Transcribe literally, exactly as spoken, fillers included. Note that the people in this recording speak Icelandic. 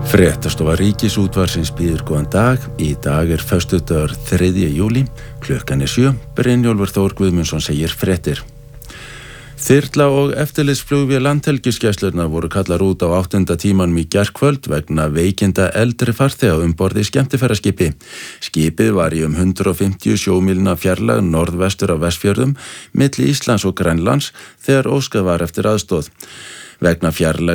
Fréttastofa Ríkisútvarpsins býður góðan dag. Í dag er föstudagur þriðja júlí, klukkan er sjö. Brynjólfur Þór Guðmundsson segir fréttir. Þyrla og eftirlitsflugvél Landhelgisgæslunnar voru kallar út á áttunda tímanum í gærkvöld vegna veikinda eldri farþega um borð í skemmtiferðaskipi. Skipið var í um hundrað og fimmtíu sjómílna fjarlæg norðvestur af Vestfjörðum, milli Íslands og Grænlands þegar óskað var eftir aðstoð. Vegna fjarlægðar